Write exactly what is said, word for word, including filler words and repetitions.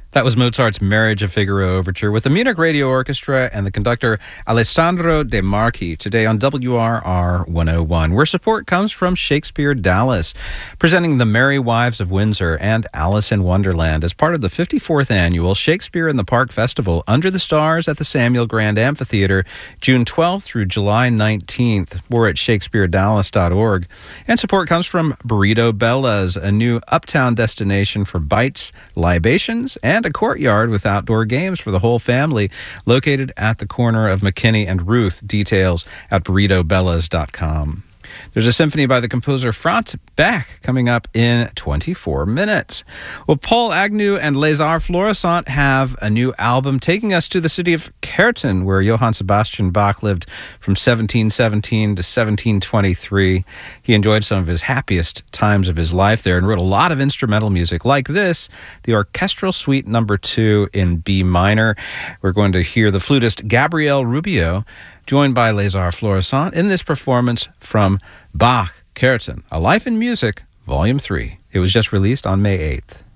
That was Mozart's Marriage of Figaro Overture with the Munich Radio Orchestra and the conductor Alessandro De Marchi today on W R R one oh one, where support comes from Shakespeare Dallas, presenting The Merry Wives of Windsor and Alice in Wonderland as part of the fifty-fourth annual Shakespeare in the Park Festival Under the Stars at the Samuel Grand Amphitheater, June twelfth through July nineteenth. More at shakespeare dallas dot org. And support comes from Burrito Bella's, a new uptown destination for bites, libations, and a courtyard with outdoor games for the whole family, located at the corner of McKinney and Ruth. Details at burrito bellas dot com. There's a symphony by the composer Franz Bach coming up in twenty-four minutes. Well, Paul Agnew and Les Arts Florissant have a new album taking us to the city of Kärnten, where Johann Sebastian Bach lived from seventeen seventeen to seventeen twenty-three. He enjoyed some of his happiest times of his life there and wrote a lot of instrumental music like this, the Orchestral Suite Number two in B minor. We're going to hear the flutist Gabriel Rubio, joined by Les Arts Florissant in this performance from Bach, Kärnten, A Life in Music, Volume three. It was just released on May eighth.